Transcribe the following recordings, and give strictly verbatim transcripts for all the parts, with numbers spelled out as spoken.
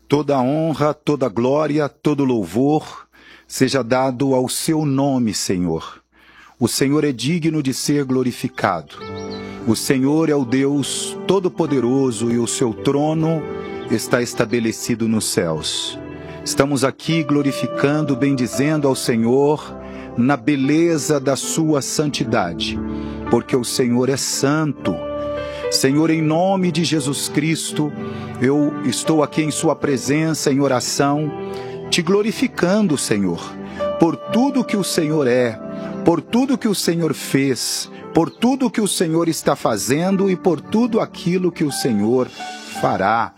Toda honra, toda glória, todo louvor seja dado ao seu nome, Senhor. O Senhor é digno de ser glorificado. O Senhor é o Deus Todo-Poderoso e o seu trono está estabelecido nos céus. Estamos aqui glorificando, bendizendo ao Senhor na beleza da sua santidade, porque o Senhor é santo. Senhor, em nome de Jesus Cristo, eu estou aqui em sua presença, em oração, te glorificando, Senhor, por tudo que o Senhor é, por tudo que o Senhor fez, por tudo que o Senhor está fazendo e por tudo aquilo que o Senhor fará.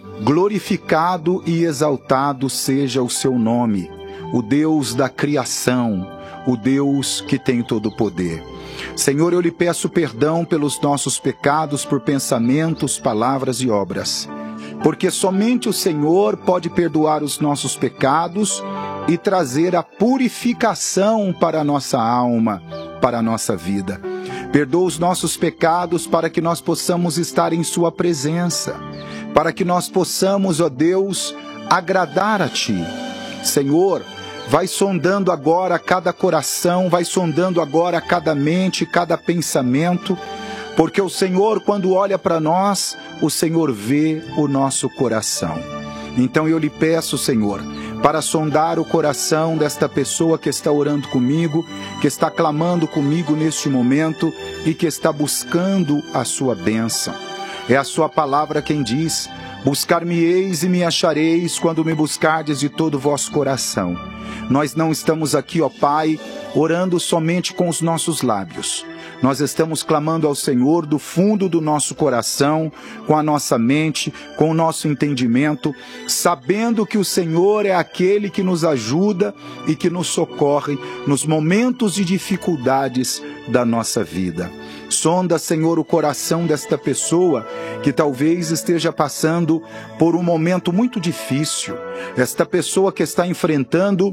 Glorificado e exaltado seja o seu nome, o Deus da criação, o Deus que tem todo o poder. Senhor, eu lhe peço perdão pelos nossos pecados, por pensamentos, palavras e obras, porque somente o Senhor pode perdoar os nossos pecados e trazer a purificação para a nossa alma, para a nossa vida. Perdoa os nossos pecados para que nós possamos estar em sua presença, para que nós possamos, ó Deus, agradar a Ti. Senhor, vai sondando agora cada coração, vai sondando agora cada mente, cada pensamento, porque o Senhor, quando olha para nós, o Senhor vê o nosso coração. Então eu lhe peço, Senhor, para sondar o coração desta pessoa que está orando comigo, que está clamando comigo neste momento e que está buscando a sua bênção. É a sua palavra quem diz: buscar-me-eis e me achareis quando me buscardes de todo o vosso coração. Nós não estamos aqui, ó Pai, orando somente com os nossos lábios. Nós estamos clamando ao Senhor do fundo do nosso coração, com a nossa mente, com o nosso entendimento, sabendo que o Senhor é aquele que nos ajuda e que nos socorre nos momentos de dificuldades da nossa vida. Sonda, Senhor, o coração desta pessoa que talvez esteja passando por um momento muito difícil. Esta pessoa que está enfrentando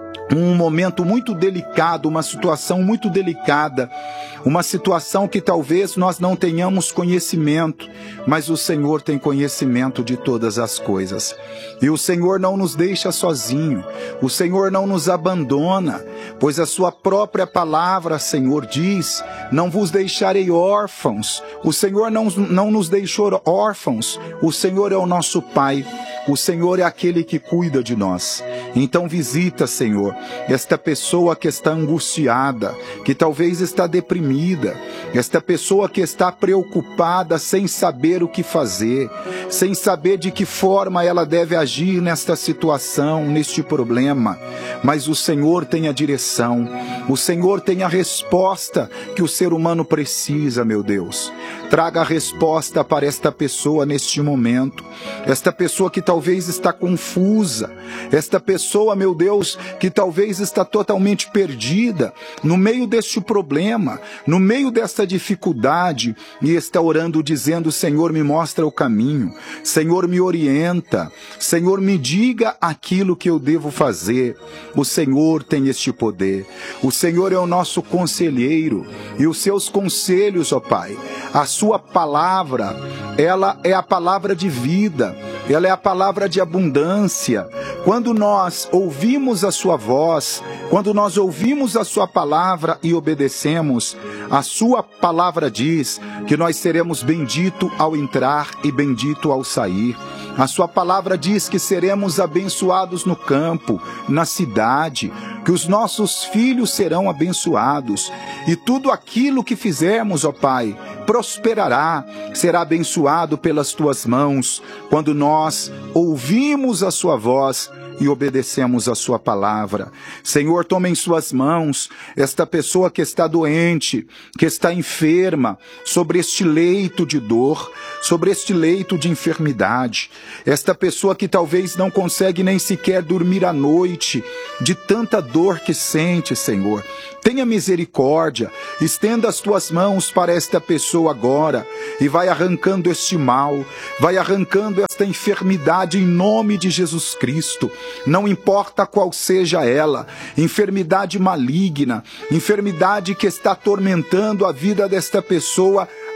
um momento muito delicado, uma situação muito delicada, uma situação que talvez nós não tenhamos conhecimento, mas o Senhor tem conhecimento de todas as coisas. E o Senhor não nos deixa sozinho, o Senhor não nos abandona, pois a sua própria palavra, Senhor, diz: não vos deixarei órfãos. O Senhor não, não nos deixou órfãos, o Senhor é o nosso Pai, o Senhor é aquele que cuida de nós. Então visita, Senhor, esta pessoa que está angustiada, que talvez está deprimida, esta pessoa que está preocupada sem saber o que fazer, sem saber de que forma ela deve agir nesta situação, neste problema. Mas o Senhor tem a direção, o Senhor tem a resposta que o ser humano precisa, meu Deus. Traga a resposta para esta pessoa neste momento, esta pessoa que talvez está confusa, esta pessoa, meu Deus, que talvez está totalmente perdida no meio deste problema, no meio desta dificuldade, e está orando dizendo: Senhor, me mostra o caminho, Senhor, me orienta, Senhor, me diga aquilo que eu devo fazer. O Senhor tem este poder, o Senhor é o nosso conselheiro, e os seus conselhos, ó Pai, a sua palavra, ela é a palavra de vida, ela é a palavra de abundância. Quando nós ouvimos a sua voz, quando nós ouvimos a sua palavra e obedecemos, a sua palavra diz que nós seremos bendito ao entrar e bendito ao sair. A sua palavra diz que seremos abençoados no campo, na cidade, que os nossos filhos serão abençoados. E tudo aquilo que fizermos, ó Pai, prosperará, será abençoado pelas tuas mãos, quando nós ouvimos a sua voz e obedecemos a sua palavra. Senhor, toma em suas mãos esta pessoa que está doente, que está enferma, sobre este leito de dor, sobre este leito de enfermidade. Esta pessoa que talvez não consegue nem sequer dormir à noite, de tanta dor que sente, Senhor. Tenha misericórdia, estenda as tuas mãos para esta pessoa agora e vai arrancando este mal, vai arrancando esta enfermidade em nome de Jesus Cristo. Não importa qual seja ela, enfermidade maligna, enfermidade que está atormentando a vida desta pessoa,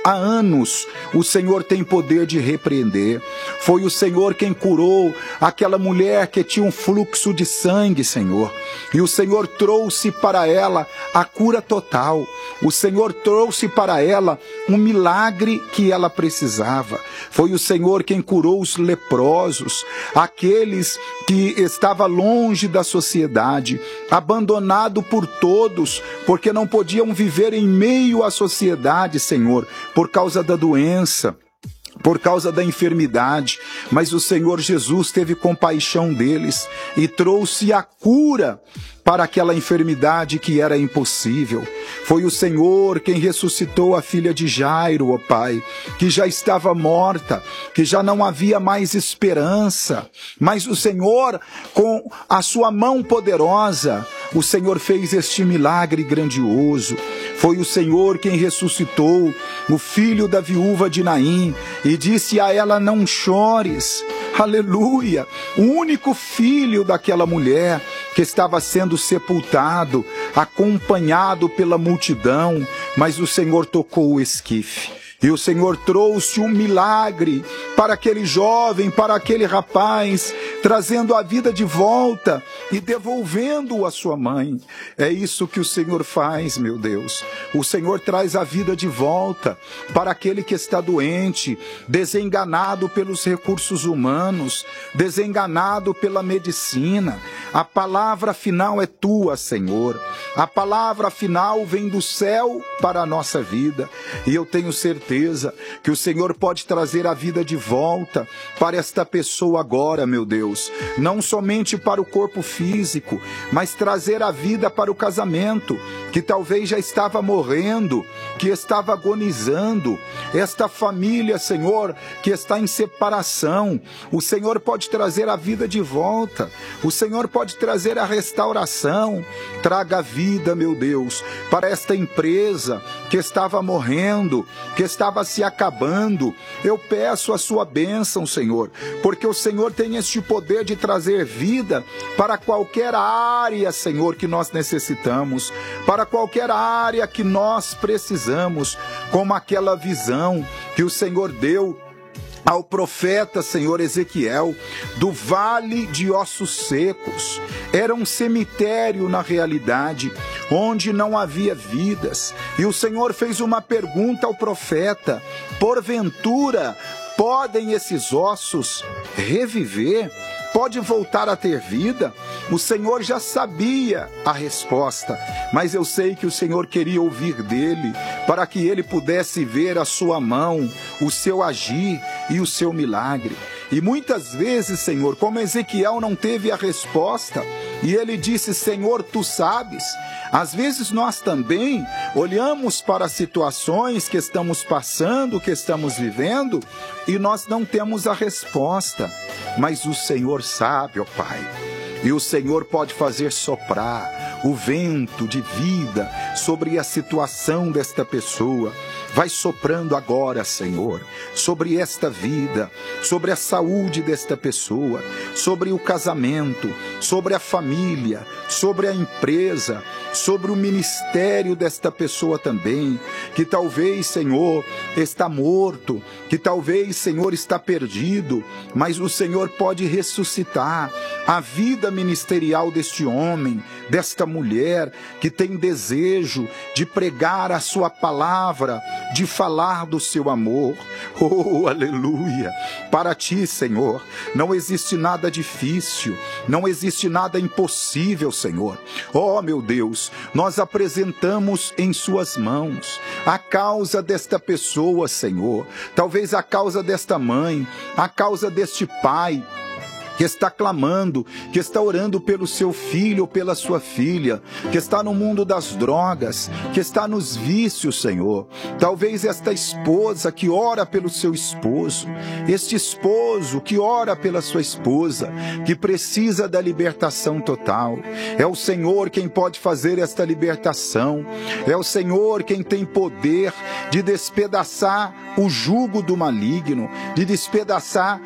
há anos o Senhor tem poder de repreender. Foi o Senhor quem curou aquela mulher que tinha um fluxo de sangue, Senhor. E o Senhor trouxe para ela a cura total. O Senhor trouxe para ela um milagre que ela precisava. Foi o Senhor quem curou os leprosos, aqueles que estavam longe da sociedade, abandonado por todos, porque não podiam viver em meio à sociedade, Senhor, por causa da doença, por causa da enfermidade. Mas o Senhor Jesus teve compaixão deles e trouxe a cura para aquela enfermidade que era impossível. Foi o Senhor quem ressuscitou a filha de Jairo, ó Pai, que já estava morta, que já não havia mais esperança. Mas o Senhor, com a sua mão poderosa, o Senhor fez este milagre grandioso. Foi o Senhor quem ressuscitou o filho da viúva de Naim e disse a ela: não chores. Aleluia! O único filho daquela mulher que estava sendo sepultado, acompanhado pela multidão, mas o Senhor tocou o esquife. E o Senhor trouxe um milagre para aquele jovem, para aquele rapaz, trazendo a vida de volta e devolvendo-o à sua mãe. É isso que o Senhor faz, meu Deus. O Senhor traz a vida de volta para aquele que está doente, desenganado pelos recursos humanos, desenganado pela medicina. A palavra final é tua, Senhor. A palavra final vem do céu para a nossa vida. E eu tenho certeza que o Senhor pode trazer a vida de volta para esta pessoa agora, meu Deus. Não somente para o corpo físico, mas trazer a vida para o casamento, que talvez já estava morrendo, que estava agonizando. Esta família, Senhor, que está em separação, o Senhor pode trazer a vida de volta. O Senhor pode trazer a restauração. Traga a vida, meu Deus, para esta empresa que estava morrendo, que estava se acabando. Eu peço a sua bênção, Senhor, porque o Senhor tem este poder de trazer vida para qualquer área, Senhor, que nós necessitamos, para qualquer área que nós precisamos, como aquela visão que o Senhor deu ao profeta, Senhor Ezequiel, do vale de ossos secos. Era um cemitério na realidade, onde não havia vidas. E o Senhor fez uma pergunta ao profeta: porventura podem esses ossos reviver? Pode voltar a ter vida? O Senhor já sabia a resposta, mas eu sei que o Senhor queria ouvir dele, para que ele pudesse ver a sua mão, o seu agir e o seu milagre. E muitas vezes, Senhor, como Ezequiel não teve a resposta, e ele disse: Senhor, tu sabes. Às vezes nós também olhamos para situações que estamos passando, que estamos vivendo, e nós não temos a resposta. Mas o Senhor sabe, ó Pai. E o Senhor pode fazer soprar o vento de vida sobre a situação desta pessoa. Vai soprando agora, Senhor, sobre esta vida, sobre a saúde desta pessoa, sobre o casamento, sobre a família, sobre a empresa, sobre o ministério desta pessoa também, que talvez, Senhor, está morto, que talvez, Senhor, está perdido, mas o Senhor pode ressuscitar a vida ministerial deste homem, desta mulher, que tem desejo de pregar a sua palavra, de falar do seu amor. Oh, aleluia! Para ti, Senhor, não existe nada difícil, não existe nada impossível, Senhor. Oh, meu Deus, nós apresentamos em suas mãos a causa desta pessoa, Senhor, talvez a causa desta mãe, a causa deste pai, que está clamando, que está orando pelo seu filho ou pela sua filha, que está no mundo das drogas, que está nos vícios, Senhor. Talvez esta esposa que ora pelo seu esposo, este esposo que ora pela sua esposa, que precisa da libertação total. É o Senhor quem pode fazer esta libertação. É o Senhor quem tem poder de despedaçar o jugo do maligno, de despedaçar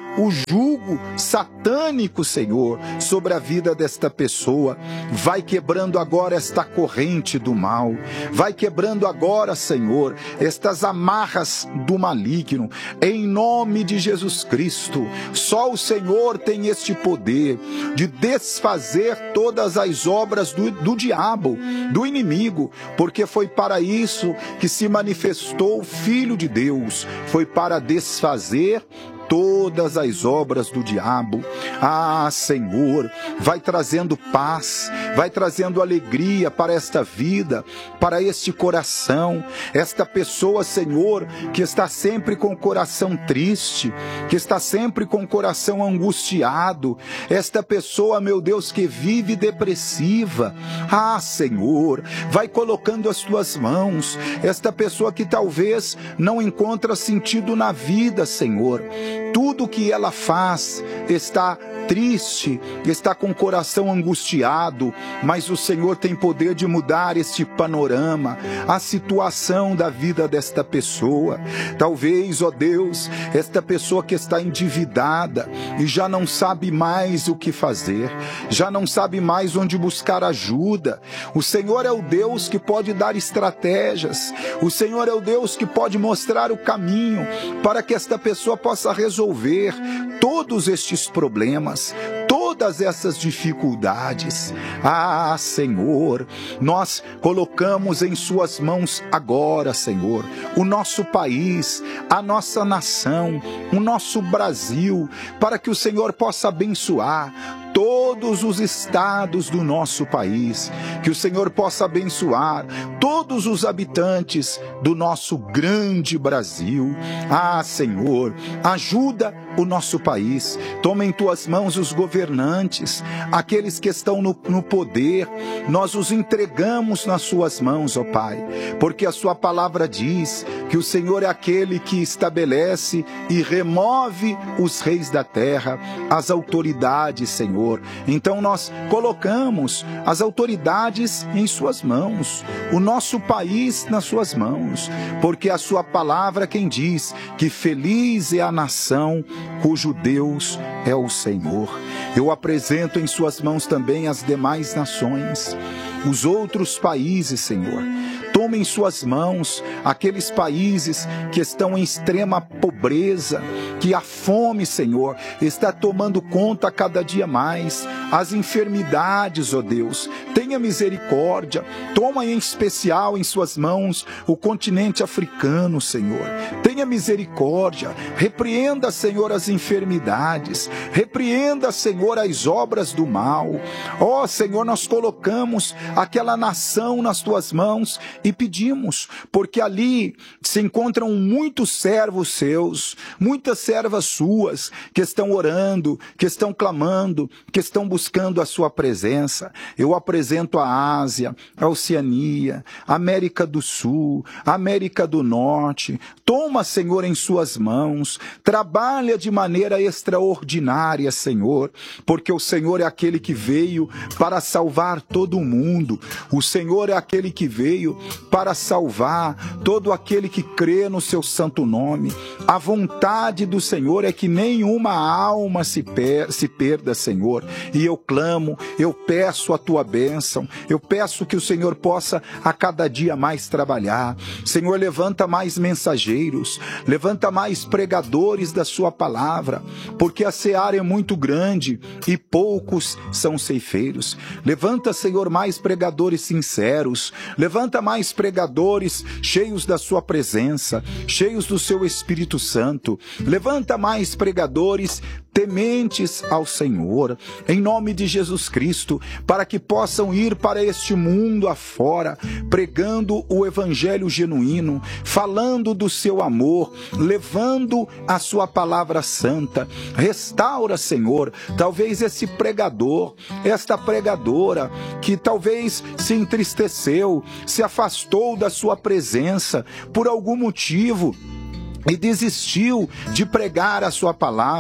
o jugo satânico, Senhor, sobre a vida desta pessoa. Vai quebrando agora esta corrente do mal. Vai quebrando agora, Senhor, estas amarras do maligno. Em nome de Jesus Cristo, só o Senhor tem este poder de desfazer todas as obras do, do diabo, do inimigo, porque foi para isso que se manifestou o Filho de Deus, foi para desfazer todas as obras do diabo. Ah, Senhor, vai trazendo paz, vai trazendo alegria para esta vida, para este coração, esta pessoa, Senhor, que está sempre com o coração triste, que está sempre com o coração angustiado, esta pessoa, meu Deus, que vive depressiva. Ah, Senhor, vai colocando as tuas mãos, esta pessoa que talvez não encontra sentido na vida, Senhor. Tudo que ela faz está triste, está com o coração angustiado, mas o Senhor tem poder de mudar este panorama, a situação da vida desta pessoa. Talvez, ó Deus, esta pessoa que está endividada e já não sabe mais o que fazer, já não sabe mais onde buscar ajuda. O Senhor é o Deus que pode dar estratégias, o Senhor é o Deus que pode mostrar o caminho para que esta pessoa possa resolver todos estes problemas, todas essas dificuldades. Ah, Senhor, nós colocamos em suas mãos agora, Senhor, o nosso país, a nossa nação, o nosso Brasil, para que o Senhor possa abençoar todos os estados do nosso país, que o Senhor possa abençoar todos os habitantes do nosso grande Brasil. Ah, Senhor, ajuda o nosso país, toma em tuas mãos os governantes, aqueles que estão no, no poder, nós os entregamos nas suas mãos, ó Pai, porque a sua palavra diz que o Senhor é aquele que estabelece e remove os reis da terra, as autoridades, Senhor. Então nós colocamos as autoridades em suas mãos, o nosso país nas suas mãos, porque a sua palavra quem diz que feliz é a nação cujo Deus é o Senhor. Eu apresento em suas mãos também as demais nações, os outros países, Senhor. Toma em suas mãos aqueles países que estão em extrema pobreza, que a fome, Senhor, está tomando conta cada dia mais. As enfermidades, ó Deus, tenha misericórdia. Toma em especial em suas mãos o continente africano, Senhor. Tenha misericórdia. Repreenda, Senhor, as enfermidades. Repreenda, Senhor, as obras do mal. Ó, Senhor, nós colocamos aquela nação nas tuas mãos e pedimos, porque ali se encontram muitos servos seus, muitas servas suas, que estão orando, que estão clamando, que estão buscando a sua presença. Eu apresento a Ásia, a Oceania, a América do Sul, a América do Norte. Toma, Senhor, em suas mãos, trabalha de maneira extraordinária, Senhor, porque o Senhor é aquele que veio para salvar todo o mundo. O Senhor é aquele que veio para salvar todo aquele que crê no seu santo nome. A vontade do Senhor é que nenhuma alma se, per se perda, Senhor. E eu clamo, eu peço a tua bênção, eu peço que o Senhor possa a cada dia mais trabalhar. Senhor, levanta mais mensageiros, levanta mais pregadores da sua palavra, porque a seara é muito grande e poucos são ceifeiros. Levanta, Senhor, mais pregadores sinceros, levanta mais pregadores cheios da sua presença, cheios do seu Espírito Santo. Levanta mais pregadores tementes ao Senhor, em nome de Jesus Cristo, para que possam ir para este mundo afora, pregando o evangelho genuíno, falando do seu amor, levando a sua palavra santa. Restaura, Senhor, talvez esse pregador, esta pregadora, que talvez se entristeceu, se afastou da sua presença por algum motivo e desistiu de pregar a sua palavra.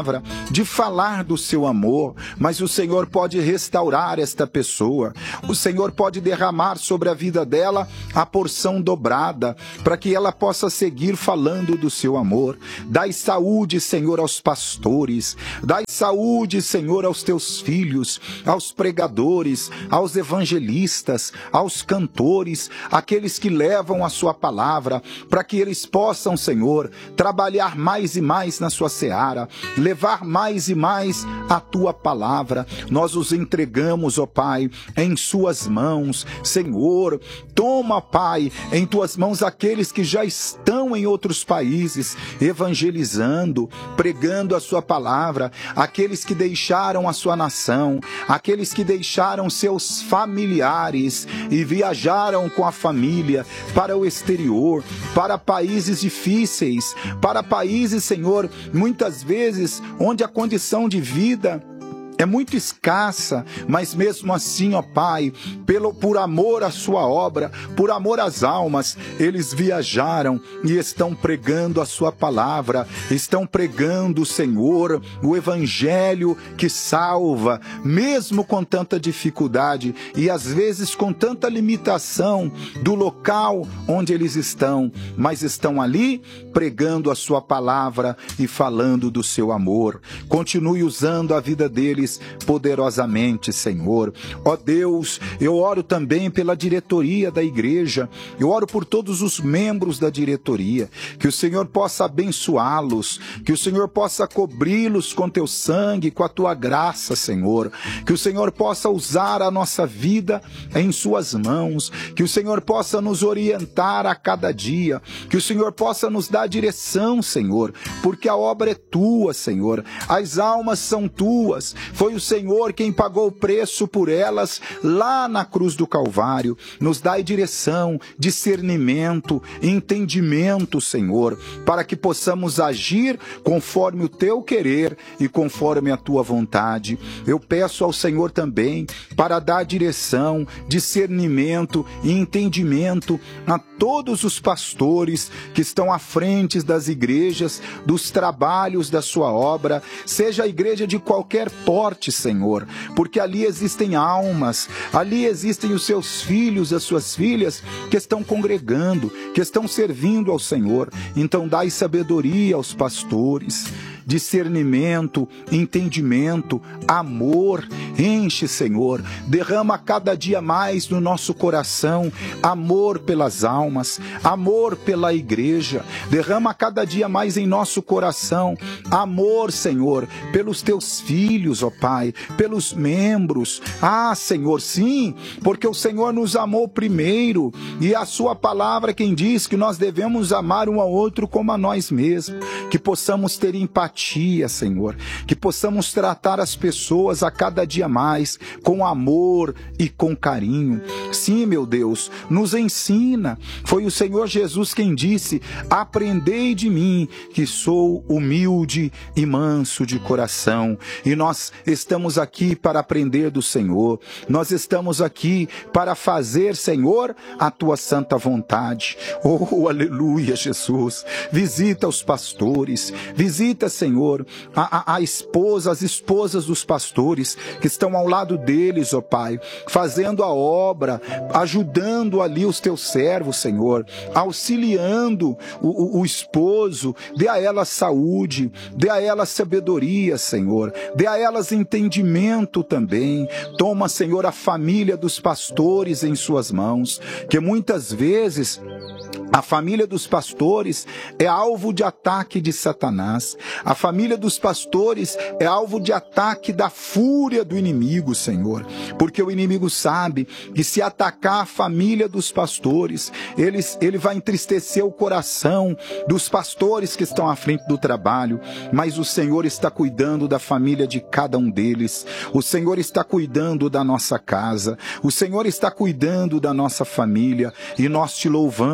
de falar do seu amor, mas o Senhor pode restaurar esta pessoa. O Senhor pode derramar sobre a vida dela a porção dobrada, para que ela possa seguir falando do seu amor. Dai saúde, Senhor, aos pastores. Dai saúde, Senhor, aos teus filhos, aos pregadores, aos evangelistas, aos cantores, aqueles que levam a sua palavra, para que eles possam, Senhor, trabalhar mais e mais na sua seara, levar mais e mais a tua palavra. Nós os entregamos, ó Pai, em suas mãos. Senhor, toma, Pai, em tuas mãos aqueles que já estão em outros países, evangelizando, pregando a sua palavra, aqueles que deixaram a sua nação, aqueles que deixaram seus familiares e viajaram com a família para o exterior, para países difíceis, para países, Senhor, muitas vezes onde a condição de vida é muito escassa, mas mesmo assim, ó Pai, pelo, por amor à sua obra, por amor às almas, eles viajaram e estão pregando a sua palavra, estão pregando, Senhor, o evangelho que salva, mesmo com tanta dificuldade e às vezes com tanta limitação do local onde eles estão, mas estão ali pregando a sua palavra e falando do seu amor. Continue usando a vida deles poderosamente, Senhor. Ó Deus, eu oro também pela diretoria da igreja, eu oro por todos os membros da diretoria, que o Senhor possa abençoá-los, que o Senhor possa cobri-los com teu sangue, com a tua graça, Senhor, que o Senhor possa usar a nossa vida em suas mãos, que o Senhor possa nos orientar a cada dia, que o Senhor possa nos dar direção, Senhor, porque a obra é tua, Senhor, as almas são tuas, foi o Senhor quem pagou o preço por elas lá na cruz do Calvário. Nos dai direção, discernimento, entendimento, Senhor, para que possamos agir conforme o teu querer e conforme a tua vontade. Eu peço ao Senhor também para dar direção, discernimento e entendimento a todos os pastores que estão à frente das igrejas, dos trabalhos da sua obra, seja a igreja de qualquer porte, Senhor, porque ali existem almas, ali existem os seus filhos, as suas filhas que estão congregando, que estão servindo ao Senhor. Então dai sabedoria aos pastores, discernimento, entendimento, amor. Enche, Senhor, derrama cada dia mais no nosso coração amor pelas almas, amor pela igreja. Derrama cada dia mais em nosso coração amor, Senhor, pelos teus filhos, ó Pai, pelos membros. Ah, Senhor, sim, porque o Senhor nos amou primeiro e a sua palavra quem diz que nós devemos amar um ao outro como a nós mesmos, que possamos ter empatia, Senhor, que possamos tratar as pessoas a cada dia mais com amor e com carinho. Sim, meu Deus, nos ensina. Foi o Senhor Jesus quem disse: aprendei de mim, que sou humilde e manso de coração. E nós estamos aqui para aprender do Senhor. Nós estamos aqui para fazer, Senhor, a tua santa vontade. Oh, aleluia, Jesus. Visita os pastores, visita, Senhor, a, a, a esposa, as esposas dos pastores que estão ao lado deles, ó Pai, fazendo a obra, ajudando ali os teus servos, Senhor, auxiliando o, o, o esposo. Dê a elas saúde, dê a elas sabedoria, Senhor, dê a elas entendimento também. Toma, Senhor, a família dos pastores em suas mãos, que muitas vezes a família dos pastores é alvo de ataque de Satanás. A família dos pastores é alvo de ataque da fúria do inimigo, Senhor. Porque o inimigo sabe que se atacar a família dos pastores, eles, ele vai entristecer o coração dos pastores que estão à frente do trabalho. Mas o Senhor está cuidando da família de cada um deles. O Senhor está cuidando da nossa casa. O Senhor está cuidando da nossa família. E nós te louvamos.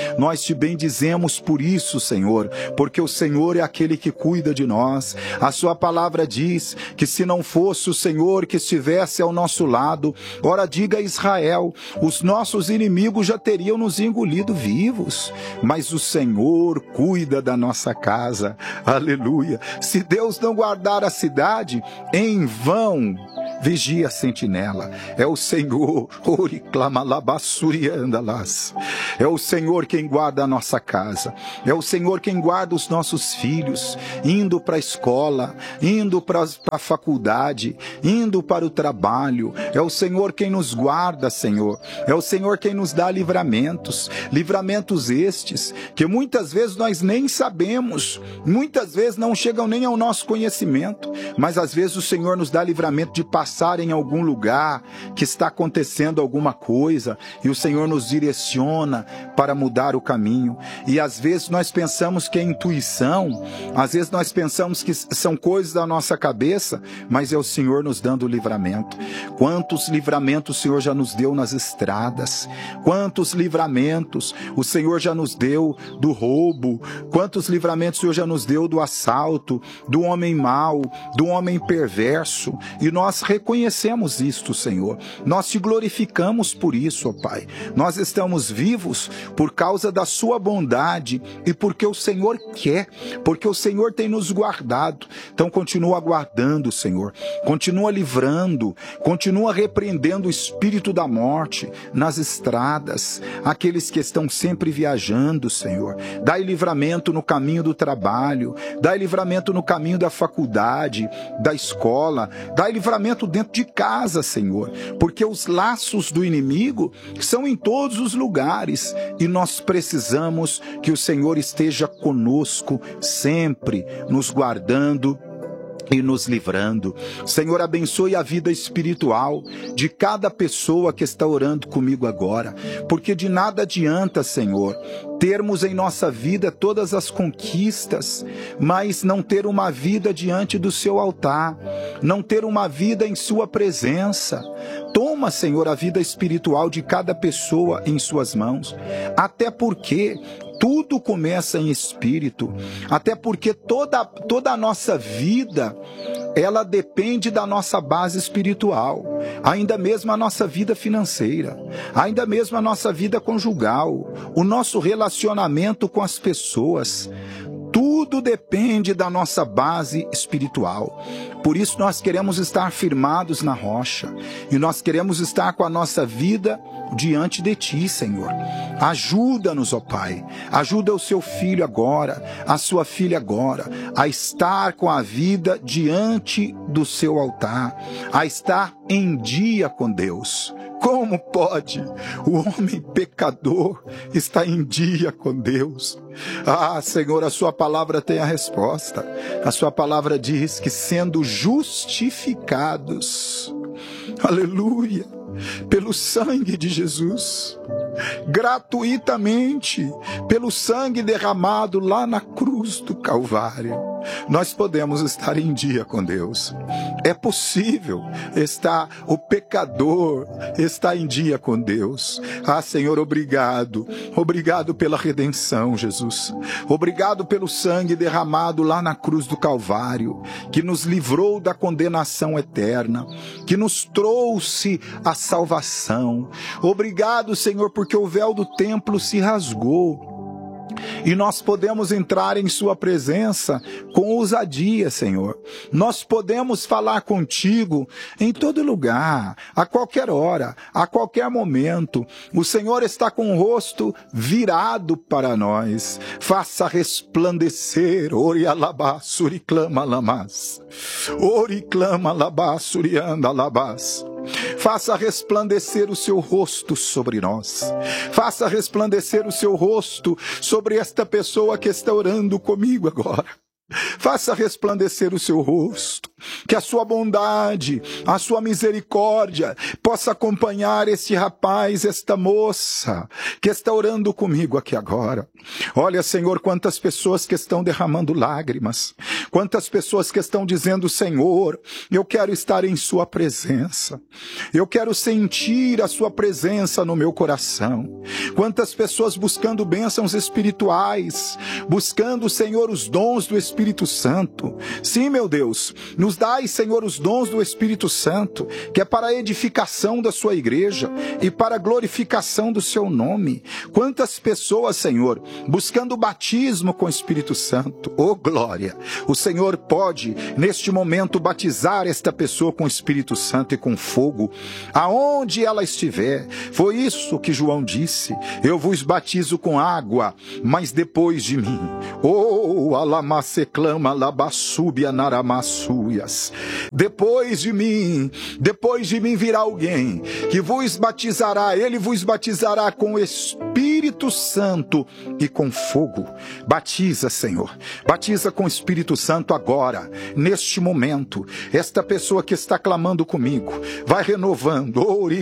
Nós te bendizemos por isso, Senhor, porque o Senhor é aquele que cuida de nós. A sua palavra diz que se não fosse o Senhor que estivesse ao nosso lado, ora diga a Israel, os nossos inimigos já teriam nos engolido vivos, mas o Senhor cuida da nossa casa. Aleluia. Se Deus não guardar a cidade, em vão vigia a sentinela. É o Senhor, é o Senhor quem guarda a nossa casa, é o Senhor quem guarda os nossos filhos, indo para a escola, indo para a faculdade, indo para o trabalho. É o Senhor quem nos guarda, Senhor. É o Senhor quem nos dá livramentos, livramentos estes que muitas vezes nós nem sabemos, muitas vezes não chegam nem ao nosso conhecimento, mas às vezes o Senhor nos dá livramento de passar em algum lugar que está acontecendo alguma coisa e o Senhor nos direciona para mudar o caminho. E às vezes nós pensamos que é intuição, às vezes nós pensamos que são coisas da nossa cabeça, mas é o Senhor nos dando o livramento. Quantos livramentos o Senhor já nos deu nas estradas, quantos livramentos o Senhor já nos deu do roubo, quantos livramentos o Senhor já nos deu do assalto, do homem mau, do homem perverso, e nós reconhecemos isto, Senhor. Nós te glorificamos por isso, ó Pai. Nós estamos vivos por causa da sua bondade e porque o Senhor quer, porque o Senhor tem nos guardado. Então continua guardando, Senhor. Continua livrando, continua repreendendo o espírito da morte nas estradas, aqueles que estão sempre viajando, Senhor. Dai livramento no caminho do trabalho, dai livramento no caminho da faculdade, da escola, dai livramento dentro de casa, Senhor, porque os laços do inimigo são em todos os lugares e nós precisamos que o Senhor esteja conosco sempre, nos guardando e nos livrando. Senhor, abençoe a vida espiritual de cada pessoa que está orando comigo agora, porque de nada adianta, Senhor, termos em nossa vida todas as conquistas, mas não ter uma vida diante do seu altar, não ter uma vida em sua presença. Toma, Senhor, a vida espiritual de cada pessoa em suas mãos, até porque tudo começa em espírito, até porque toda, toda a nossa vida, ela depende da nossa base espiritual, ainda mesmo a nossa vida financeira, ainda mesmo a nossa vida conjugal, o nosso relacionamento com as pessoas. Tudo depende da nossa base espiritual. Por isso nós queremos estar firmados na rocha e nós queremos estar com a nossa vida diante de Ti, Senhor. Ajuda-nos, ó Pai. Ajuda o seu filho agora, a sua filha agora, a estar com a vida diante do seu altar, a estar em dia com Deus. Como pode o homem pecador estar em dia com Deus? Ah, Senhor, a sua palavra tem a resposta. A sua palavra diz que sendo justificados, aleluia, pelo sangue de Jesus, gratuitamente, pelo sangue derramado lá na cruz do Calvário, nós podemos estar em dia com Deus. É possível estar, o pecador está em dia com Deus. Ah, Senhor, obrigado. Obrigado pela redenção, Jesus. Obrigado pelo sangue derramado lá na cruz do Calvário, que nos livrou da condenação eterna, que nos trouxe a salvação. Obrigado, Senhor, porque o véu do templo se rasgou e nós podemos entrar em sua presença com ousadia, Senhor. Nós podemos falar contigo em todo lugar, a qualquer hora, a qualquer momento. O Senhor está com o rosto virado para nós. Faça resplandecer, ori alabá, suriclama lamas, ori clama labá, surianda labás. Faça resplandecer o seu rosto sobre nós. Faça resplandecer o seu rosto sobre esta pessoa que está orando comigo agora. Faça resplandecer o seu rosto. que a sua bondade, a sua misericórdia possa acompanhar este rapaz, esta moça que está orando comigo aqui agora. Olha, Senhor, quantas pessoas que estão derramando lágrimas, quantas pessoas que estão dizendo: Senhor, eu quero estar em sua presença, eu quero sentir a sua presença no meu coração. Quantas pessoas buscando bênçãos espirituais, buscando, Senhor, os dons do Espírito Santo. Sim, meu Deus, nos dai, Senhor, os dons do Espírito Santo, que é para a edificação da sua igreja e para a glorificação do seu nome. Quantas pessoas, Senhor, buscando o batismo com o Espírito Santo. Oh, glória! O Senhor pode, neste momento, batizar esta pessoa com o Espírito Santo e com fogo, aonde ela estiver. Foi isso que João disse: eu vos batizo com água, mas depois de mim, oh, alamaceclama, alabassúbia, naramassuias, depois de mim, depois de mim virá alguém que vos batizará, ele vos batizará com o Espírito Santo e com fogo. Batiza, Senhor, batiza com o Espírito Santo agora, neste momento, esta pessoa que está clamando comigo, vai renovando,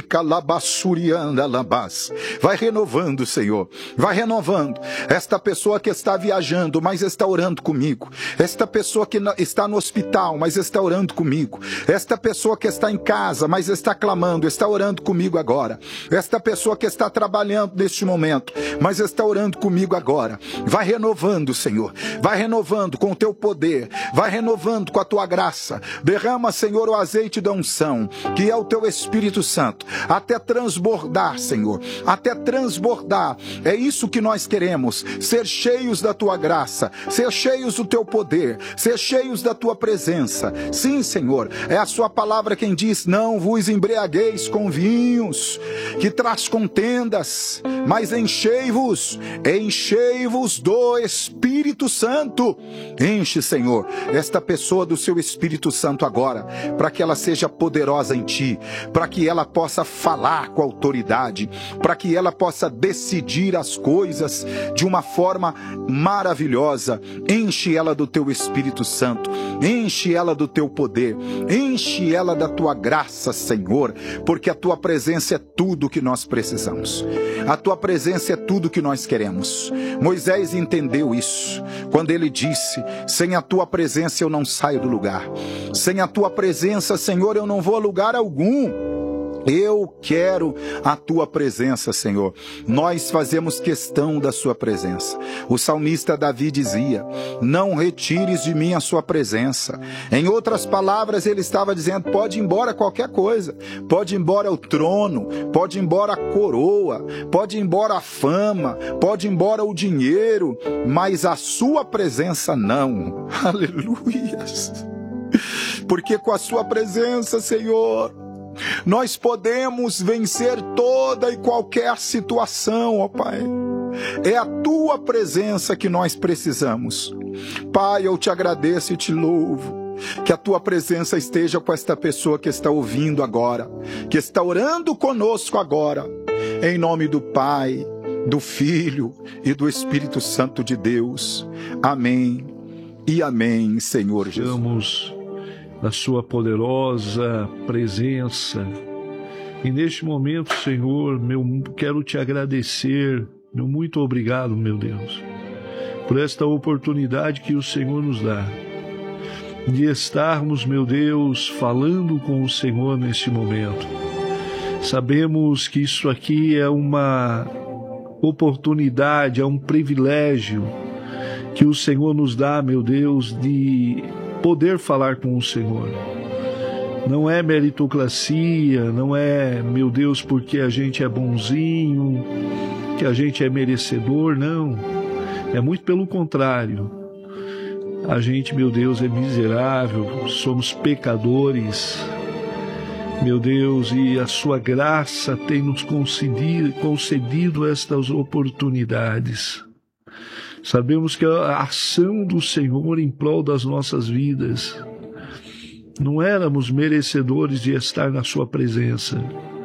vai renovando, Senhor, vai renovando, esta pessoa que está viajando, mas está orando comigo, esta pessoa que está no hospital, mas está orando comigo, esta pessoa que está em casa, mas está clamando, está orando comigo agora, esta pessoa que está trabalhando neste momento, mas está orando comigo agora. Vai renovando, Senhor, vai renovando com o teu poder, vai renovando com a tua graça. Derrama, Senhor, o azeite da unção, que é o teu Espírito Santo, até transbordar, Senhor, até transbordar. É isso que nós queremos, ser cheios da tua graça, ser cheios do teu poder, ser cheios da tua presença. Sim, Senhor, é a sua palavra quem diz: não vos embriagueis com vinhos, que traz contendas, mas enchei-vos, enchei-vos do Espírito Santo. Enche, Senhor, esta pessoa do seu Espírito Santo agora, para que ela seja poderosa em ti, para que ela possa falar com autoridade, para que ela possa decidir as coisas de uma forma maravilhosa. Enche ela do teu Espírito Santo, enche ela do teu poder, enche ela da tua graça, Senhor, porque a tua presença é tudo que nós precisamos, a tua presença é tudo que nós queremos. Moisés entendeu isso quando ele disse: sem a tua presença eu não saio do lugar, sem a tua presença, Senhor, eu não vou a lugar algum. Eu quero a tua presença, Senhor. Nós fazemos questão da sua presença. O salmista Davi dizia: não retires de mim a sua presença. Em outras palavras, ele estava dizendo: pode ir embora qualquer coisa, pode ir embora o trono, pode ir embora a coroa, pode ir embora a fama, pode ir embora o dinheiro, mas a sua presença não. Aleluias! Porque com a sua presença, Senhor, nós podemos vencer toda e qualquer situação, ó Pai. É a tua presença que nós precisamos. Pai, eu te agradeço e te louvo. Que a tua presença esteja com esta pessoa que está ouvindo agora, que está orando conosco agora. Em nome do Pai, do Filho e do Espírito Santo de Deus. Amém e amém, Senhor Jesus. Da sua poderosa presença. E neste momento, Senhor, meu, quero te agradecer, meu muito obrigado, meu Deus, por esta oportunidade que o Senhor nos dá, de estarmos, meu Deus, falando com o Senhor neste momento. Sabemos que isso aqui é uma oportunidade, é um privilégio que o Senhor nos dá, meu Deus, de poder falar com o Senhor. Não é meritocracia, não é, meu Deus, porque a gente é bonzinho, que a gente é merecedor, não. É muito pelo contrário. A gente, meu Deus, é miserável, somos pecadores, meu Deus, e a sua graça tem nos concedido, concedido estas oportunidades. Sabemos que a ação do Senhor em prol das nossas vidas, não éramos merecedores de estar na sua presença,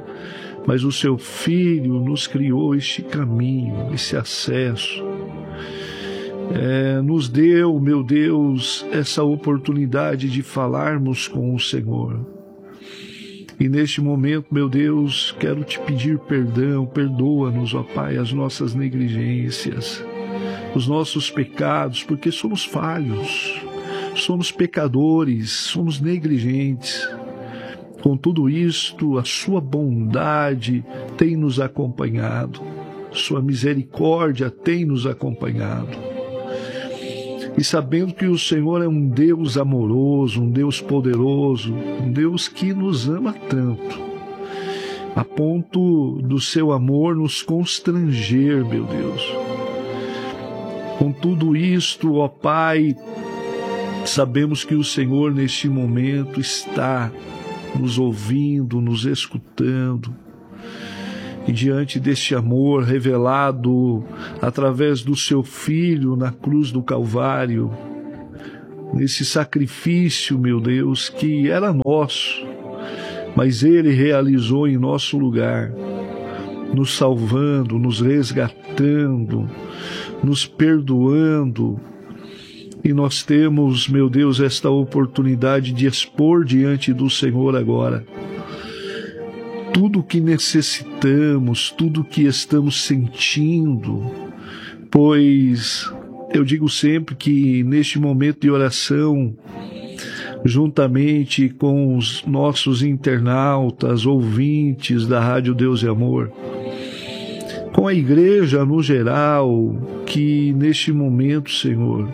mas o seu Filho nos criou este caminho, esse acesso. é, nos deu, meu Deus, essa oportunidade de falarmos com o Senhor. E neste momento, meu Deus, quero te pedir perdão, perdoa-nos, ó Pai, as nossas negligências, os nossos pecados, porque somos falhos, somos pecadores, somos negligentes. Com tudo isto, a sua bondade tem nos acompanhado, sua misericórdia tem nos acompanhado. E sabendo que o Senhor é um Deus amoroso, um Deus poderoso, um Deus que nos ama tanto, a ponto do seu amor nos constranger, meu Deus. Com tudo isto, ó Pai, sabemos que o Senhor neste momento está nos ouvindo, nos escutando. E diante deste amor revelado através do seu Filho na cruz do Calvário, nesse sacrifício, meu Deus, que era nosso, mas Ele realizou em nosso lugar, nos salvando, nos resgatando, nos perdoando. E nós temos, meu Deus, esta oportunidade de expor diante do Senhor agora tudo o que necessitamos, tudo o que estamos sentindo, pois eu digo sempre que neste momento de oração, juntamente com os nossos internautas, ouvintes da Rádio Deus e Amor, com a igreja no geral, que neste momento, Senhor,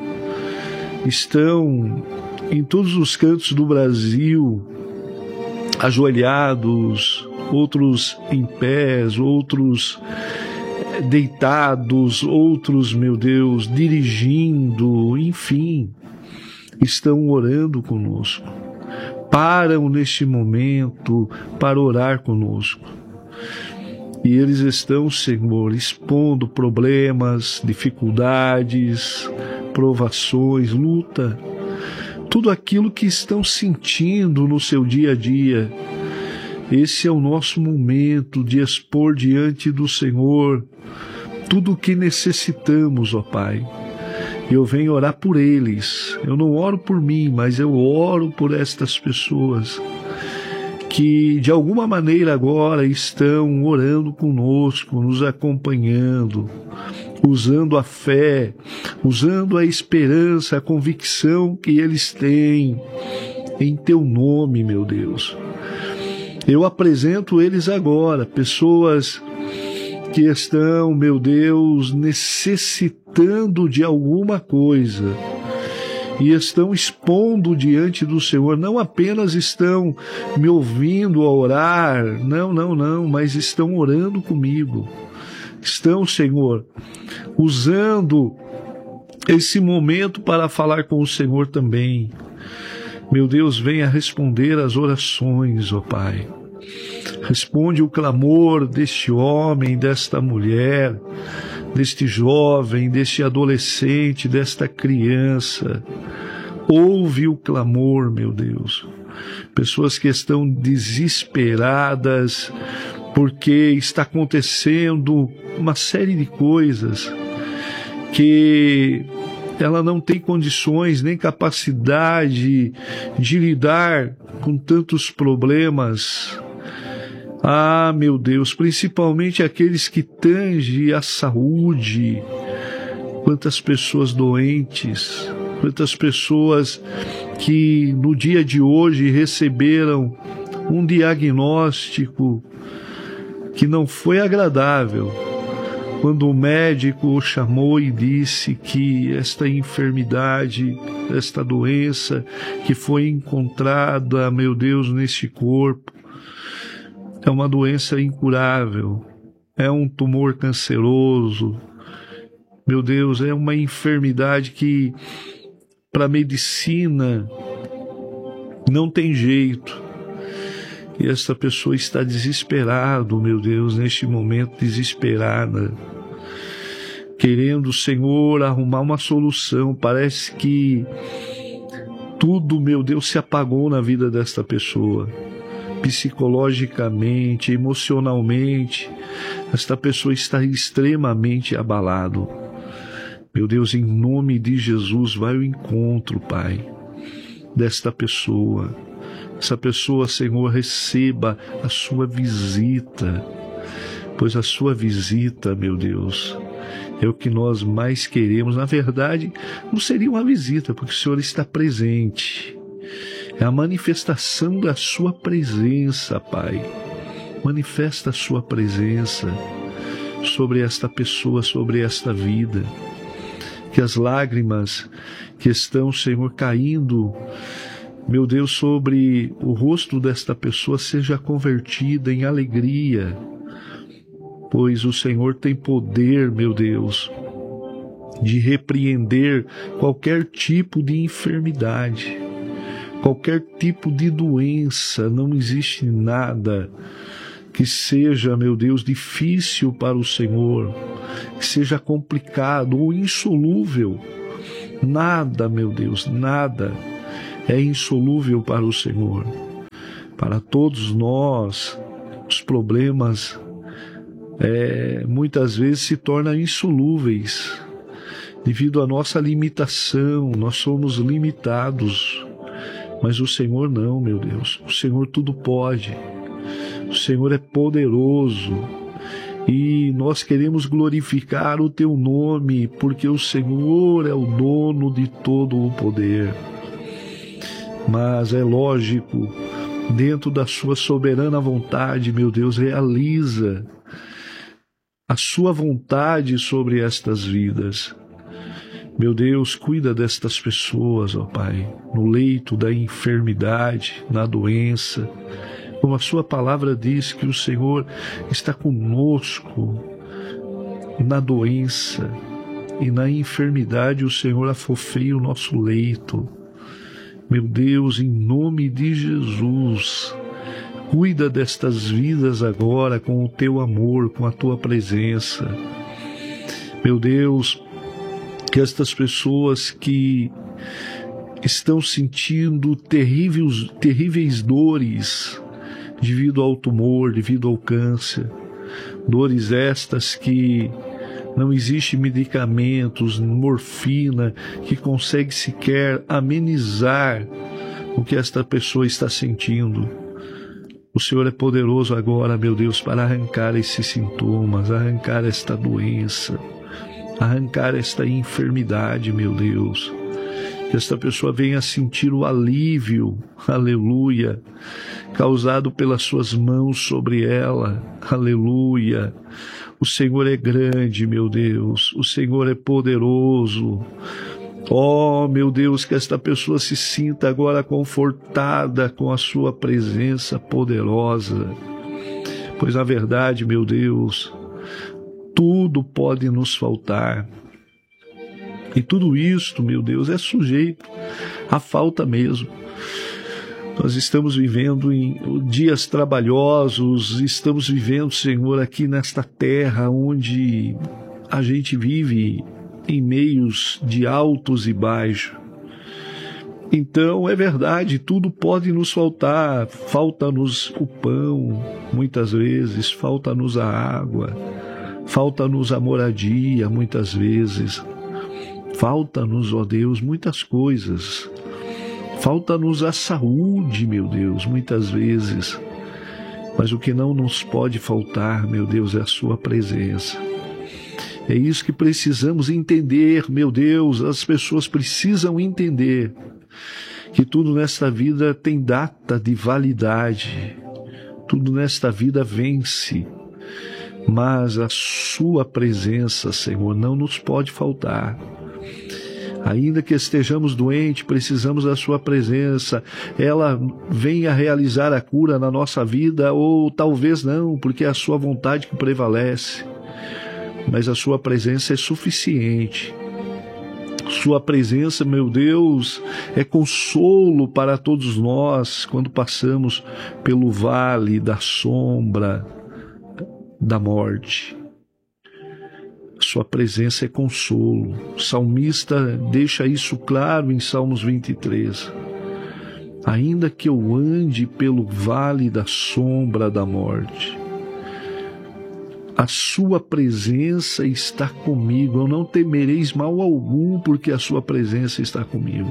estão em todos os cantos do Brasil, ajoelhados, outros em pés, outros deitados, outros, meu Deus, dirigindo, enfim, estão orando conosco. Param neste momento para orar conosco. E eles estão, Senhor, expondo problemas, dificuldades, provações, luta, tudo aquilo que estão sentindo no seu dia a dia. Esse é o nosso momento de expor diante do Senhor tudo o que necessitamos, ó Pai. Eu venho orar por eles. Eu não oro por mim, mas eu oro por estas pessoas que de alguma maneira agora estão orando conosco, nos acompanhando, usando a fé, usando a esperança, a convicção que eles têm em Teu nome, meu Deus. Eu apresento eles agora, pessoas que estão, meu Deus, necessitando de alguma coisa e estão expondo diante do Senhor, não apenas estão me ouvindo a orar, não, não, não, mas estão orando comigo. Estão, Senhor, usando esse momento para falar com o Senhor também. Meu Deus, venha responder às orações, ó Pai. Responde o clamor deste homem, desta mulher, deste jovem, deste adolescente, desta criança. Ouve o clamor, meu Deus. Pessoas que estão desesperadas porque está acontecendo uma série de coisas que ela não tem condições nem capacidade de lidar com tantos problemas. Ah, meu Deus, principalmente aqueles que tangem a saúde. Quantas pessoas doentes, quantas pessoas que no dia de hoje receberam um diagnóstico que não foi agradável, quando o médico o chamou e disse que esta enfermidade, esta doença que foi encontrada, meu Deus, neste corpo, é uma doença incurável, é um tumor canceroso, meu Deus, é uma enfermidade que para a medicina não tem jeito. E esta pessoa está desesperada, meu Deus, neste momento, desesperada, querendo, Senhor, arrumar uma solução. Parece que tudo, meu Deus, se apagou na vida desta pessoa. Psicologicamente, emocionalmente, esta pessoa está extremamente abalada. Meu Deus, em nome de Jesus, vai ao encontro, Pai, desta pessoa. Essa pessoa, Senhor, receba a sua visita, pois a sua visita, meu Deus, é o que nós mais queremos. Na verdade, não seria uma visita, porque o Senhor está presente. É a manifestação da sua presença, Pai. Manifesta a sua presença sobre esta pessoa, sobre esta vida. Que as lágrimas que estão, Senhor, caindo, meu Deus, sobre o rosto desta pessoa seja convertida em alegria, pois o Senhor tem poder, meu Deus, de repreender qualquer tipo de enfermidade, qualquer tipo de doença. Não existe nada que seja, meu Deus, difícil para o Senhor, que seja complicado ou insolúvel. Nada, meu Deus, nada é insolúvel para o Senhor. Para todos nós, os problemas é, muitas vezes se tornam insolúveis devido à nossa limitação. Nós somos limitados, mas o Senhor não, meu Deus. O Senhor tudo pode. O Senhor é poderoso e nós queremos glorificar o Teu nome, porque o Senhor é o dono de todo o poder. Mas é lógico, dentro da Sua soberana vontade, meu Deus, realiza a Sua vontade sobre estas vidas. Meu Deus, cuida destas pessoas, ó Pai, no leito da enfermidade, na doença. Como a Sua palavra diz que o Senhor está conosco na doença e na enfermidade, o Senhor afofeia o nosso leito. Meu Deus, em nome de Jesus, cuida destas vidas agora com o Teu amor, com a Tua presença. Meu Deus, que estas pessoas que estão sentindo terríveis, terríveis dores devido ao tumor, devido ao câncer, dores estas que não existe medicamentos, morfina, que consegue sequer amenizar o que esta pessoa está sentindo. O Senhor é poderoso agora, meu Deus, para arrancar esses sintomas, arrancar esta doença, arrancar esta enfermidade, meu Deus. Que esta pessoa venha sentir o alívio, aleluia, causado pelas Suas mãos sobre ela, aleluia. O Senhor é grande, meu Deus, o Senhor é poderoso. Oh, meu Deus, que esta pessoa se sinta agora confortada com a Sua presença poderosa. Pois na verdade, meu Deus, tudo pode nos faltar. E tudo isto, meu Deus, é sujeito à falta mesmo. Nós estamos vivendo em dias trabalhosos, estamos vivendo, Senhor, aqui nesta terra onde a gente vive em meios de altos e baixos. Então, é verdade, tudo pode nos faltar. Falta-nos o pão, muitas vezes, falta-nos a água, falta-nos a moradia, muitas vezes. Falta-nos, ó Deus, muitas coisas. Falta-nos a saúde, meu Deus, muitas vezes. Mas o que não nos pode faltar, meu Deus, é a Sua presença. É isso que precisamos entender, meu Deus. As pessoas precisam entender que tudo nesta vida tem data de validade. Tudo nesta vida vence. Mas a Sua presença, Senhor, não nos pode faltar. Ainda que estejamos doentes, precisamos da Sua presença. Ela venha realizar a cura na nossa vida, ou talvez não, porque é a Sua vontade que prevalece. Mas a Sua presença é suficiente. Sua presença, meu Deus, é consolo para todos nós quando passamos pelo vale da sombra da morte. Sua presença é consolo. O salmista deixa isso claro em Salmos vinte e três. Ainda que eu ande pelo vale da sombra da morte, A sua presença está comigo. Eu não temereis mal algum, porque a sua presença está comigo.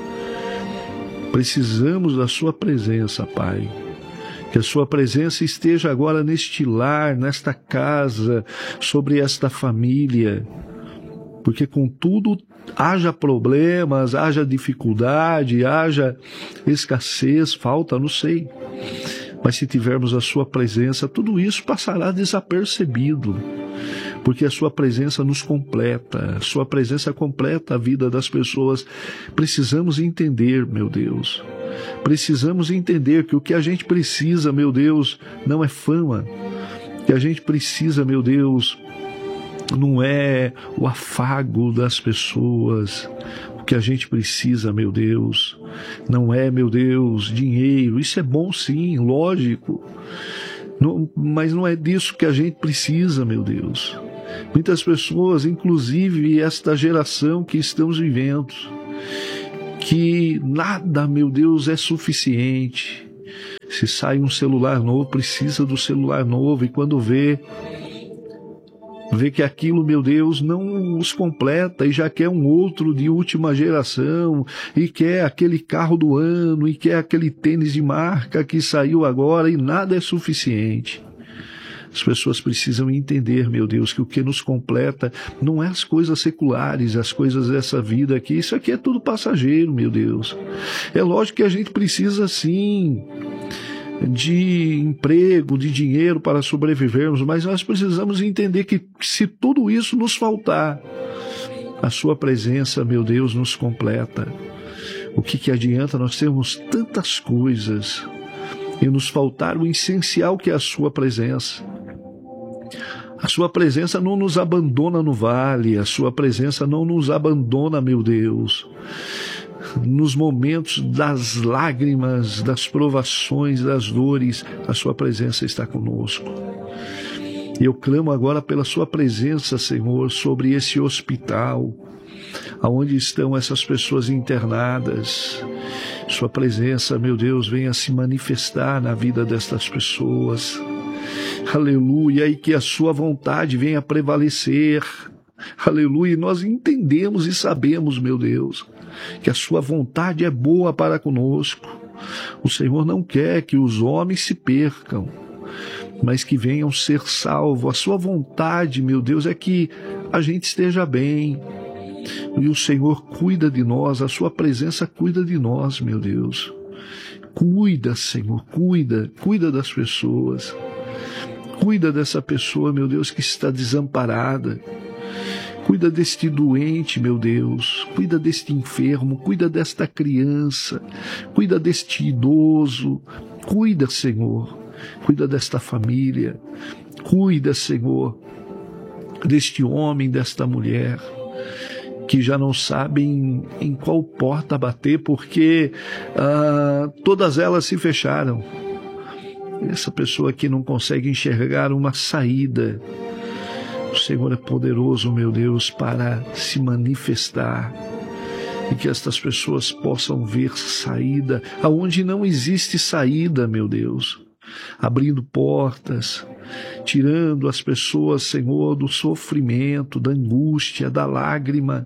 Precisamos da sua presença, Pai. Que a sua presença esteja agora neste lar, nesta casa, sobre esta família. Porque contudo, haja problemas, haja dificuldade, haja escassez, falta, não sei. Mas se tivermos a sua presença, tudo isso passará desapercebido. Porque a sua presença nos completa, a sua presença completa a vida das pessoas. Precisamos entender, meu Deus. Precisamos entender que o que a gente precisa, meu Deus, não é fama. O que a gente precisa, meu Deus, não é o afago das pessoas. O que a gente precisa, meu Deus, não é, meu Deus, dinheiro. Isso é bom sim, lógico. Não, mas não é disso que a gente precisa, meu Deus. Muitas pessoas, inclusive esta geração que estamos vivendo, que nada, meu Deus, é suficiente. Se sai um celular novo, precisa do celular novo, e quando vê, vê que aquilo, meu Deus, não os completa e já quer um outro de última geração, e quer aquele carro do ano, e quer aquele tênis de marca que saiu agora, e nada é suficiente. As pessoas precisam entender, meu Deus, que o que nos completa não é as coisas seculares, as coisas dessa vida aqui. Isso aqui é tudo passageiro, meu Deus. É lógico que a gente precisa, sim, de emprego, de dinheiro para sobrevivermos, mas nós precisamos entender que se tudo isso nos faltar, a sua presença, meu Deus, nos completa. O que, que adianta nós termos tantas coisas e nos faltar o essencial, que é a sua presença? A sua presença não nos abandona no vale, a sua presença não nos abandona, meu Deus, nos momentos das lágrimas, das provações, das dores. A sua presença está conosco. E eu clamo agora pela sua presença, Senhor, sobre esse hospital, aonde estão essas pessoas internadas. Sua presença, meu Deus, venha se manifestar na vida destas pessoas. Aleluia, e que a sua vontade venha prevalecer. Aleluia, e nós entendemos e sabemos, meu Deus, que a sua vontade é boa para conosco. O Senhor não quer que os homens se percam, mas que venham ser salvos. A sua vontade, meu Deus, é que a gente esteja bem. E o Senhor cuida de nós, a sua presença cuida de nós, meu Deus. Cuida, Senhor, cuida, cuida das pessoas. Cuida dessa pessoa, meu Deus, que está desamparada. Cuida deste doente, meu Deus. Cuida deste enfermo. Cuida desta criança. Cuida deste idoso. Cuida, Senhor. Cuida desta família. Cuida, Senhor, deste homem, desta mulher, que já não sabem em qual porta bater, porque ah, todas elas se fecharam. Essa pessoa que não consegue enxergar uma saída. O Senhor é poderoso, meu Deus, para se manifestar, e que estas pessoas possam ver saída aonde não existe saída, meu Deus. Abrindo portas, tirando as pessoas, Senhor, do sofrimento, da angústia, da lágrima.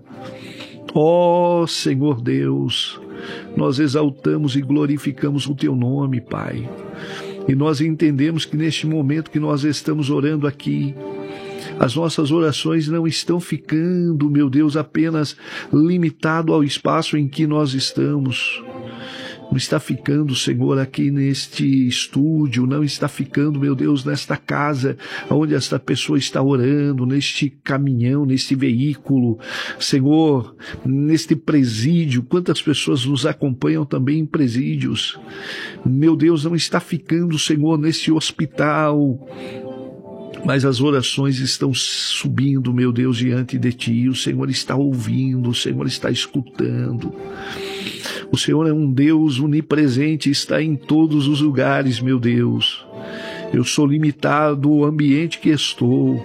Ó oh, Senhor Deus, nós exaltamos e glorificamos o Teu nome, Pai. E nós entendemos que neste momento que nós estamos orando aqui, as nossas orações não estão ficando, meu Deus, apenas limitado ao espaço em que nós estamos. Não está ficando, Senhor, aqui neste estúdio, não está ficando, meu Deus, nesta casa onde esta pessoa está orando, neste caminhão, neste veículo, Senhor, neste presídio. Quantas pessoas nos acompanham também em presídios. Meu Deus, não está ficando, Senhor, neste hospital, mas as orações estão subindo, meu Deus, diante de Ti. O Senhor está ouvindo, o Senhor está escutando. O Senhor é um Deus onipresente, está em todos os lugares, meu Deus. Eu sou limitado ao ambiente que estou.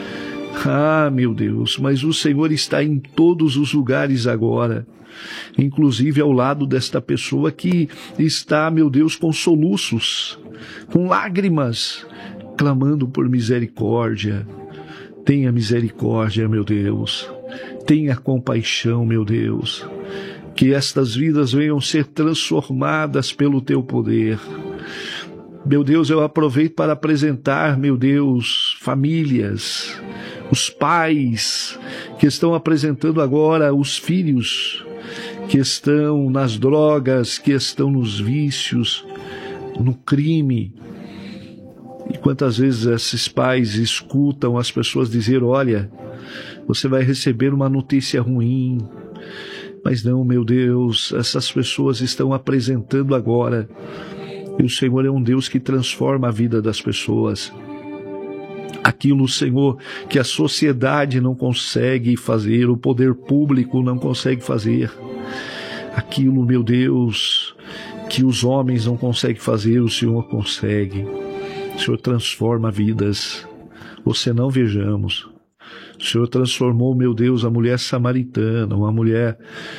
Ah, meu Deus, mas o Senhor está em todos os lugares agora, inclusive ao lado desta pessoa que está, meu Deus, com soluços, com lágrimas, clamando por misericórdia. Tenha misericórdia, meu Deus. Tenha compaixão, meu Deus. Que estas vidas venham ser transformadas pelo Teu poder. Meu Deus, eu aproveito para apresentar, meu Deus, famílias, os pais que estão apresentando agora os filhos que estão nas drogas, que estão nos vícios, no crime. E quantas vezes esses pais escutam as pessoas dizer, olha, você vai receber uma notícia ruim. Mas não, meu Deus, essas pessoas estão apresentando agora. E o Senhor é um Deus que transforma a vida das pessoas. Aquilo, Senhor, que a sociedade não consegue fazer, o poder público não consegue fazer. Aquilo, meu Deus, que os homens não conseguem fazer, o Senhor consegue. O Senhor transforma vidas. Ou senão vejamos. O Senhor transformou, meu Deus, a mulher samaritana, uma mulher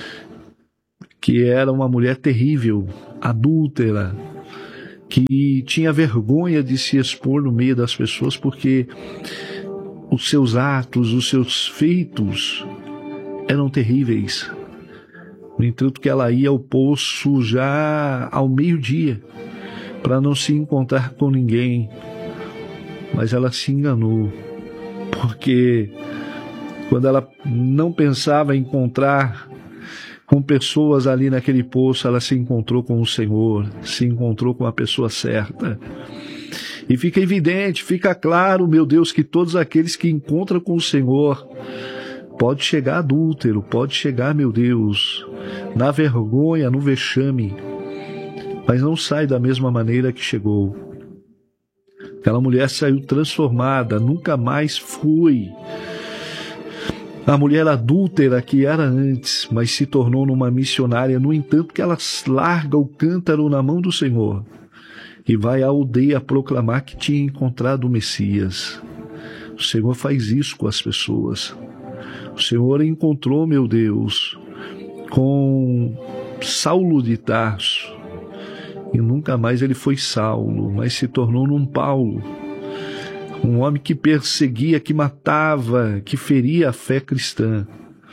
que era uma mulher terrível, adúltera, que tinha vergonha de se expor no meio das pessoas porque os seus atos, os seus feitos eram terríveis. No entanto, que ela ia ao poço já ao meio-dia para não se encontrar com ninguém, mas ela se enganou, porque quando ela não pensava em encontrar com pessoas ali naquele poço, ela se encontrou com o Senhor, se encontrou com a pessoa certa. E fica evidente, fica claro, meu Deus, que todos aqueles que encontram com o Senhor, pode chegar adúltero, pode chegar, meu Deus, na vergonha, no vexame, mas não sai da mesma maneira que chegou. Aquela mulher saiu transformada, nunca mais foi a mulher adúltera que era antes, mas se tornou numa missionária. No entanto, que ela larga o cântaro na mão do Senhor e vai à aldeia proclamar que tinha encontrado o Messias. O Senhor faz isso com as pessoas. O Senhor encontrou, meu Deus, com Saulo de Tarso, e nunca mais ele foi Saulo, mas se tornou num Paulo. Um homem que perseguia, que matava, que feria a fé cristã.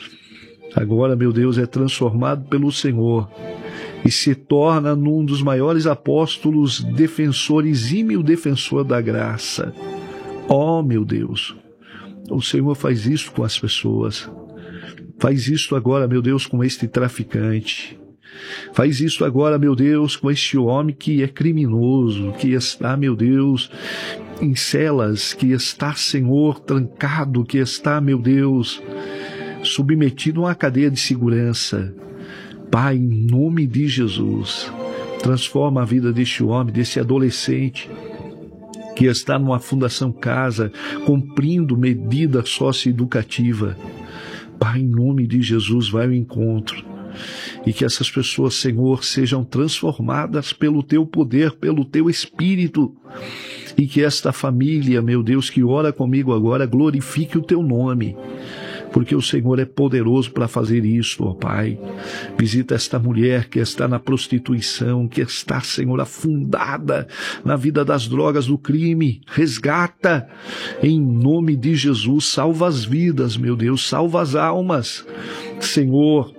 Agora, meu Deus, é transformado pelo Senhor e se torna num dos maiores apóstolos, defensor, exímio defensor da graça. Oh, meu Deus, o Senhor faz isso com as pessoas. Faz isso agora, meu Deus, com este traficante. Faz isso agora, meu Deus, com este homem que é criminoso, que está, meu Deus, em celas, que está, Senhor, trancado, que está, meu Deus, submetido a uma cadeia de segurança. Pai, em nome de Jesus, transforma a vida deste homem, desse adolescente, que está numa fundação casa, cumprindo medida socioeducativa. Pai, em nome de Jesus, vai ao encontro. E que essas pessoas, Senhor, sejam transformadas pelo Teu poder, pelo Teu Espírito. E que esta família, meu Deus, que ora comigo agora, glorifique o Teu nome. Porque o Senhor é poderoso para fazer isso, ó Pai. Visita esta mulher que está na prostituição, que está, Senhor, afundada na vida das drogas, do crime. Resgata, em nome de Jesus, salva as vidas, meu Deus, salva as almas. Senhor,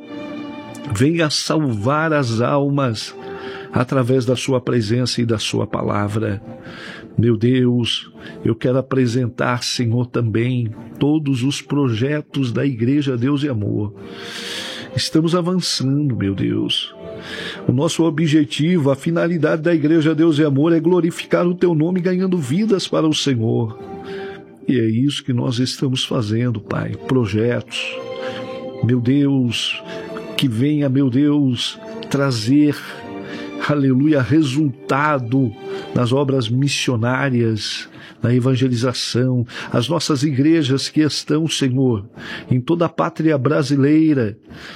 venha salvar as almas através da sua presença e da sua palavra. Meu Deus, eu quero apresentar, Senhor, também todos os projetos da Igreja Deus e Amor. Estamos avançando, meu Deus. O nosso objetivo, a finalidade da Igreja Deus e Amor é glorificar o Teu nome, ganhando vidas para o Senhor. E é isso que nós estamos fazendo, Pai. Projetos, meu Deus, que venha, meu Deus, trazer, aleluia, resultado nas obras missionárias, na evangelização, as nossas igrejas que estão, Senhor, em toda a pátria brasileira,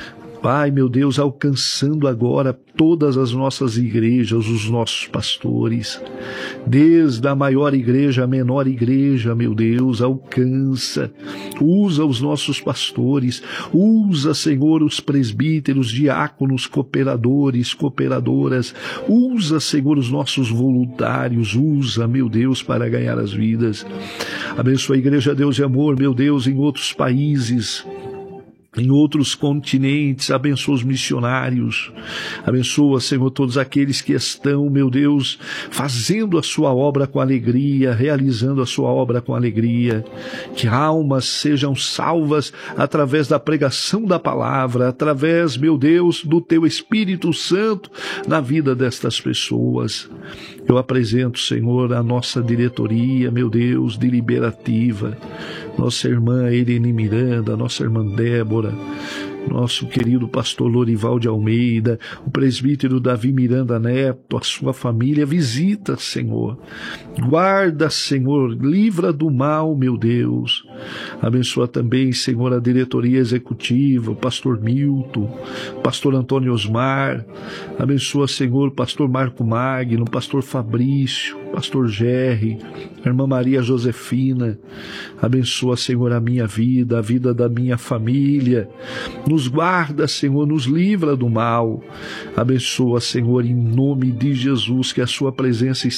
Pai, meu Deus, alcançando agora todas as nossas igrejas, os nossos pastores, desde a maior igreja à menor igreja, meu Deus, alcança, usa os nossos pastores, usa, Senhor, os presbíteros, diáconos, cooperadores, cooperadoras, usa, Senhor, os nossos voluntários, usa, meu Deus, para ganhar as vidas. Abençoa a Igreja Deus e Amor, meu Deus, em outros países, em outros continentes, abençoa os missionários, abençoa, Senhor, todos aqueles que estão, meu Deus, fazendo a sua obra com alegria, realizando a sua obra com alegria, que almas sejam salvas através da pregação da palavra, através, meu Deus, do Teu Espírito Santo na vida destas pessoas. Eu apresento, Senhor, a nossa diretoria, meu Deus, deliberativa, nossa irmã Irene Miranda, nossa irmã Débora, nosso querido pastor Lorival de Almeida, o presbítero Davi Miranda Neto, a sua família, visita, Senhor. Guarda, Senhor, livra do mal, meu Deus. Abençoa também, Senhor, a diretoria executiva, o pastor Milton, o pastor Antônio Osmar. Abençoa, Senhor, o pastor Marco Magno, o pastor Fabrício, o pastor Gerry, a irmã Maria Josefina. Abençoa, Senhor, a minha vida, a vida da minha família. Nos guarda, Senhor, nos livra do mal. Abençoa, Senhor, em nome de Jesus, que a sua presença